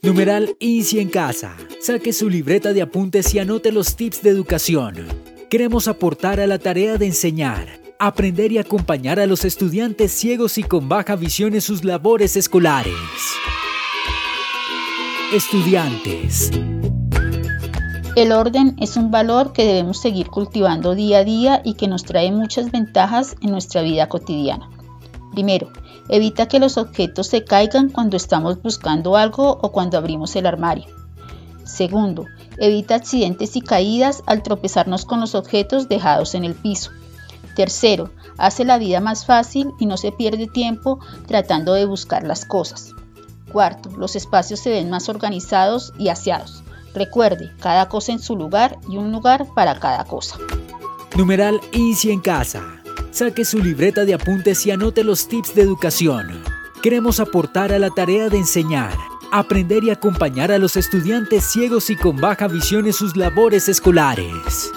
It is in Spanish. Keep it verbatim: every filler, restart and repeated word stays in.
Numeral Inicie en casa. Saque su libreta de apuntes y anote los tips de educación. Queremos aportar a la tarea de enseñar, aprender y acompañar a los estudiantes ciegos y con baja visión en sus labores escolares. Estudiantes. El orden es un valor que debemos seguir cultivando día a día y que nos trae muchas ventajas en nuestra vida cotidiana. Primero, evita que los objetos se caigan cuando estamos buscando algo o cuando abrimos el armario. Segundo, evita accidentes y caídas al tropezarnos con los objetos dejados en el piso. Tercero, hace la vida más fácil y no se pierde tiempo tratando de buscar las cosas. Cuarto, los espacios se ven más organizados y aseados. Recuerde, cada cosa en su lugar y un lugar para cada cosa. Numeral Inicie en casa. Saque su libreta de apuntes y anote los tips de educación. Queremos aportar a la tarea de enseñar, aprender y acompañar a los estudiantes ciegos y con baja visión en sus labores escolares.